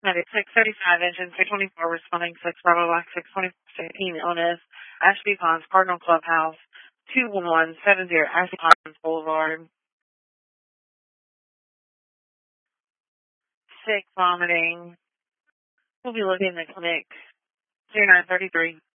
Medic 635, engine 324, responding 6 Bravo Black 624, illness, Ashby Ponds, Cardinal Clubhouse, 21170 Ashby Ponds Boulevard. Sick, vomiting. We'll be looking in the clinic 0933.